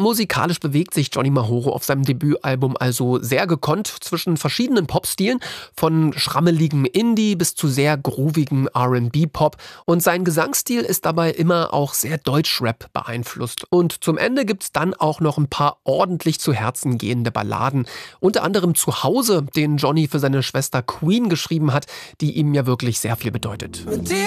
Musikalisch bewegt sich Johnny Mahoro auf seinem Debütalbum also sehr gekonnt zwischen verschiedenen Popstilen, von schrammeligem Indie bis zu sehr groovigem R&B-Pop, und sein Gesangsstil ist dabei immer auch sehr Deutschrap beeinflusst. Und zum Ende gibt's dann auch noch ein paar ordentlich zu Herzen gehende Balladen, unter anderem Zuhause, den Johnny für seine Schwester Queen geschrieben hat, die ihm ja wirklich sehr viel bedeutet.